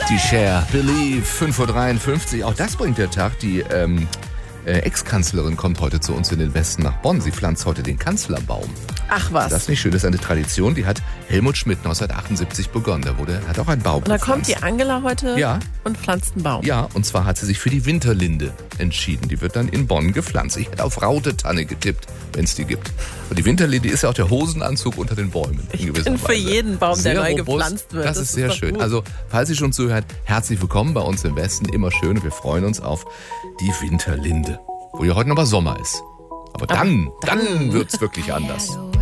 Die Cher, Believe, 5:53 Uhr. Auch das bringt der Tag. Die Ex-Kanzlerin kommt heute zu uns in den Westen nach Bonn. Sie pflanzt heute den Kanzlerbaum. Ach was. Das ist nicht schön, das ist eine Tradition, die hat Helmut Schmidt 1978 begonnen. Hat auch einen Baum Und da gepflanzt. kommt die Angela heute Ja. und pflanzt einen Baum. Ja, und zwar hat sie sich für die Winterlinde entschieden. Die wird dann in Bonn gepflanzt. Ich hätte auf Rautetanne getippt, wenn es die gibt. Und die Winterlinde ist ja auch der Hosenanzug unter den Bäumen. Ich bin für jeden Baum, der neu robust. gepflanzt wird. Das ist sehr doch schön. gut. Also, falls Sie schon zuhört, herzlich willkommen bei uns im Westen. Immer schön und wir freuen uns auf die Winterlinde. Wo ja heute noch mal Sommer ist. Aber dann wird's wirklich anders.